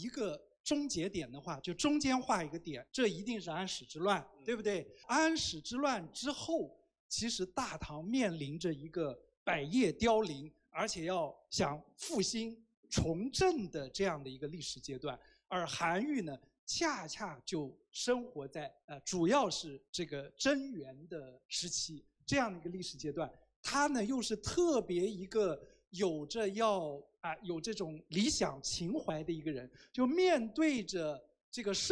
一个终结点的话，就中间画一个点，这一定是安史之乱，对不对？安史之乱之后，其实大唐面临着一个百业凋零，而且要想复兴重振的这样的一个历史阶段。而韩愈呢，恰恰就生活在主要是这个贞元的时期这样的一个历史阶段。他呢又是特别一个有着有这种理想情怀的一个人，就面对着这个